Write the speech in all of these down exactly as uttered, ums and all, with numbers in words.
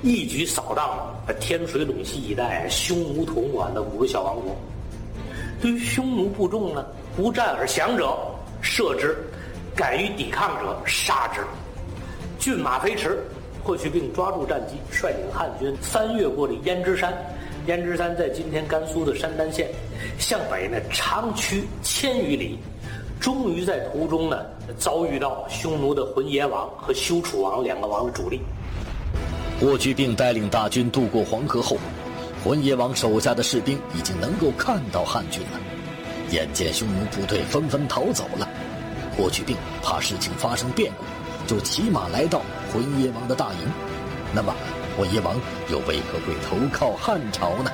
一举扫荡了天水陇西一带匈奴统管的五个小王国。对于匈奴部众呢，不战而降者射之，敢于抵抗者杀之。骏马飞驰，霍去病抓住战机，率领汉军翻越过了胭脂山。胭脂山在今天甘肃的山丹县，向北呢长驱千余里，终于在途中呢遭遇到匈奴的浑邪王和休楚王两个王的主力。 霍去病带领大军渡过黄河后，浑邪王手下的士兵已经能够看到汉军了。眼见匈奴部队纷纷逃走了，霍去病怕事情发生变故，就骑马来到浑邪王的大营。那么浑邪王又为何会投靠汉朝呢？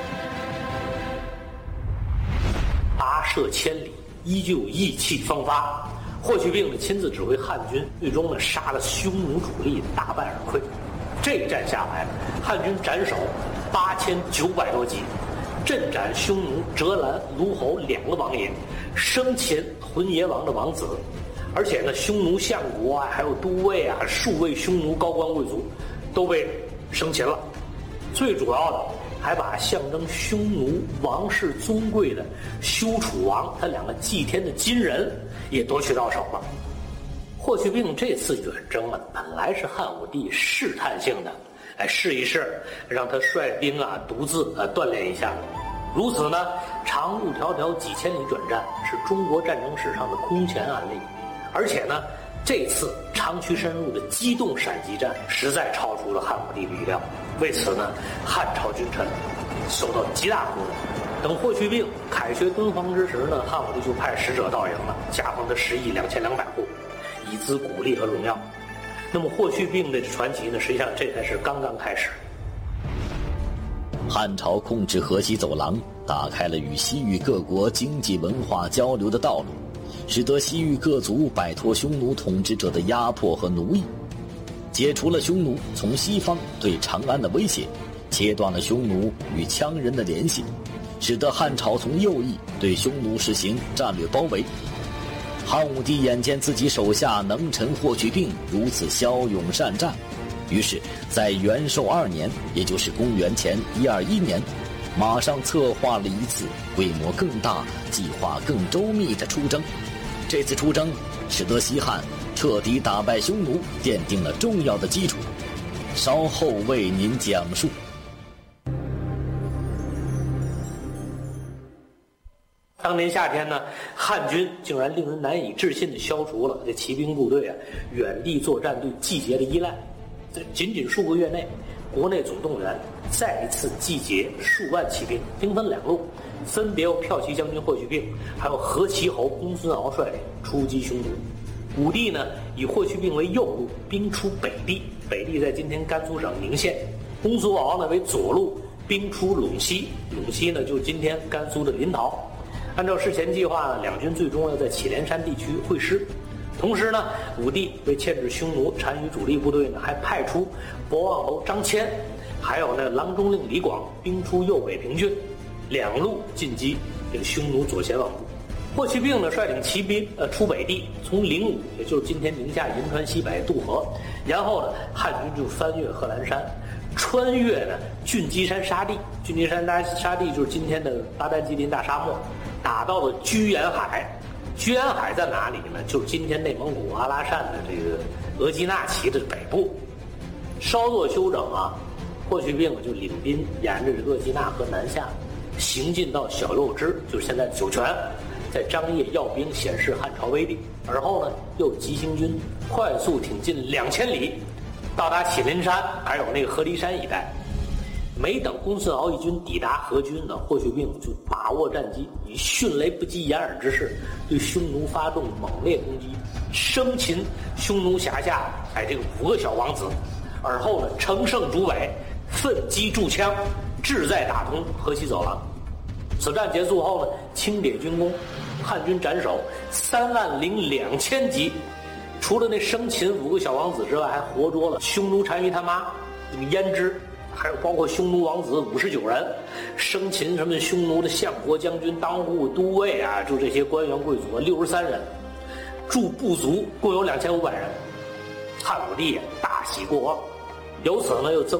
跋涉千里，依旧意气风发。霍去病呢亲自指挥汉军，最终呢杀了匈奴主力，大败而溃。这一战下来，汉军斩首八千九百多级，阵斩匈奴折兰、卢侯两个王爷，生擒浑邪王的王子，而且呢，匈奴相国啊，还有都尉啊，数位匈奴高官贵族都被生擒了。最主要的，还把象征匈奴王室尊贵的休楚王他两个祭天的金人也夺取到手了。霍去病这次远征啊，本来是汉武帝试探性的，哎，试一试，让他率兵啊，独自呃锻炼一下。如此呢，长路迢迢几千里转战，是中国战争史上的空前案例。而且呢，这次长驱深入的机动闪击战，实在超出了汉武帝的预料。为此呢，汉朝君臣受到极大鼓舞。等霍去病凯旋敦煌之时呢，汉武帝就派使者到营了，加封他十亿两千两百户，以资鼓励和荣耀。那么霍去病的传奇呢，实际上这才是刚刚开始。 汉朝控制河西走廊，打开了与西域各国经济文化交流的道路，使得西域各族摆脱匈奴统治者的压迫和奴役，解除了匈奴从西方对长安的威胁，切断了匈奴与羌人的联系，使得汉朝从右翼对匈奴实行战略包围。汉武帝眼见自己手下能臣霍去病如此骁勇善战，于是在元寿二年，也就是公元前一二一年，马上策划了一次规模更大、计划更周密的出征。这次出征使得西汉彻底打败匈奴奠定了重要的基础，稍后为您讲述。 当年夏天呢，汉军竟然令人难以置信地消除了这骑兵部队啊远地作战对季节的依赖。在仅仅数个月内，国内总动员再一次集结数万骑兵，兵分两路，分别由骠骑将军霍去病还有河齐侯公孙敖率领出击匈奴。武帝呢以霍去病为右路，兵出北地，北地在今天甘肃省宁县；公孙敖呢为左路，兵出陇西，陇西呢就是今天甘肃的临洮。按照事前计划呢，两军最终要在祁连山地区会师。同时呢，武帝为牵制匈奴单于主力部队呢，还派出博望侯张骞，还有呢郎中令李广兵出右北平郡，两路进击这个匈奴左贤王部。霍去病呢率领骑兵呃出北地，从灵武，也就是今天宁夏银川西北渡河，然后呢汉军就翻越贺兰山，穿越呢俊基山沙地，俊基山沙沙地就是今天的巴丹吉林大沙漠，打到了居延海。居延海在哪里呢？就是今天内蒙古阿拉善的这个额济纳旗的北部。稍作休整啊，霍去病就领兵沿着额济纳河南下，行进到小右支，就是现在酒泉，在张掖要兵显示汉朝威力。而后呢，又急行军快速挺进两千里，到达祁连山还有那个河狸山一带。没等公孙敖一军抵达河均呢，霍去病就把握战机，以迅雷不及掩耳之势对匈奴发动猛烈攻击，生擒匈奴辖下哎这个五个小王子，而后呢乘胜逐北，奋击筑羌，志在打通河西走廊。此战结束后呢，清点军功，汉军斩首三万零两千级，除了那生擒五个小王子之外，还活捉了匈奴单于他妈这个胭脂，还有包括匈奴王子五十九人，生擒什么匈奴的相国将军、当户、都尉啊，就这些官员贵族六十三人，驻部族共有两千五百人。汉武帝大喜过望，由此呢又增